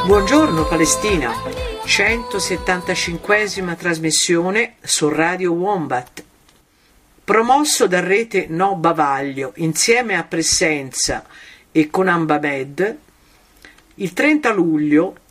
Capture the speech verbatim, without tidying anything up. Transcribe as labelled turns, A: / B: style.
A: Buongiorno Palestina, centosettantacinquesima trasmissione su Radio Wombat. Promosso da Rete No Bavaglio insieme a Presenza e con Ambamed, il trenta luglio